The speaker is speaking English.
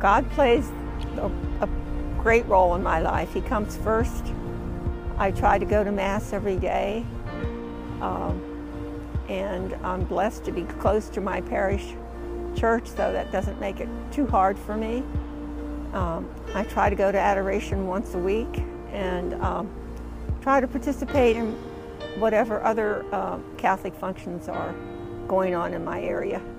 God plays a great role in my life. He comes first. I try to go to Mass every day, and I'm blessed to be close to my parish church, so that doesn't make it too hard for me. I try to go to adoration once a week and try to participate in whatever other Catholic functions are going on in my area.